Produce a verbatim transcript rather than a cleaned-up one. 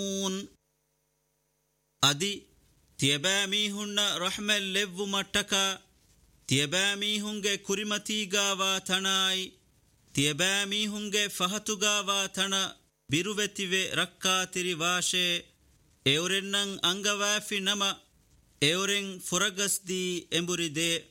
ಅದಿ ತಿಯಬಾಮೀಹುನ್ನ ರಹ್ಮೆಲ್ಲೆವ್ವು ಮಟ್ಟಕ ತಿಯಬಾಮೀಹುಂಗೆ ಕುರಿಮತೀಗಾವ ತಣಾಯಿ ತಿಯಬಾಮೀಹುಂಗೆ ಫಹತುಗಾವ ತಣ ಬಿರುವೆತಿವೆ ರಕ್ಕಾತಿರಿ ವಾಶೆ ಎವರೆನ್ನಂ ಅಂಗವಾಫಿ ನಮ ಎವರೆಂ ಫುರಗಸ್ದಿ ಎಂಬುರಿದೆ